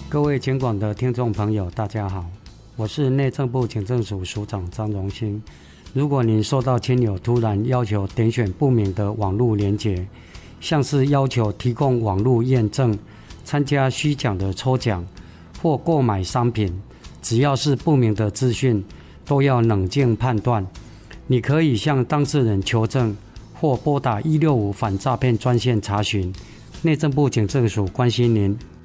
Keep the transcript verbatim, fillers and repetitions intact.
各位警广的听众朋友大家好，我是内政部警政署署长张荣兴。如果您收到亲友突然要求点选不明的网络连结，像是要求提供网络验证、参加虚假的抽奖或购买商品，只要是不明的资讯都要冷静判断。你可以向当事人求证或拨打一六五反诈骗专线查询。内政部警政署关心您，